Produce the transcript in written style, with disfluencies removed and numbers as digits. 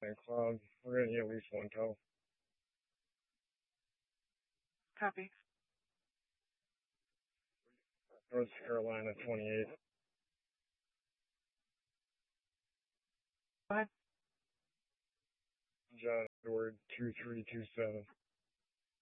St. Cloud. We're gonna need at least one tow. Copy. North Carolina 28. Go ahead. John Edward 2327.